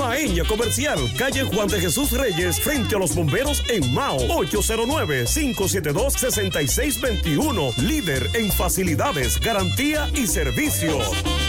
Maeña Comercial, calle Juan de Jesús Reyes, frente a los bomberos en Mao. 809-572-6621. Líder en facilidades, garantía y servicio.